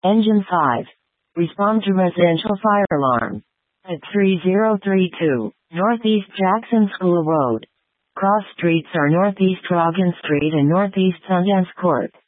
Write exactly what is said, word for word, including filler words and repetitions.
Engine five. Respond to residential fire alarm. At three zero three two, Northeast Jackson School Road. Cross streets are Northeast Rogan Street and Northeast Sundance Court.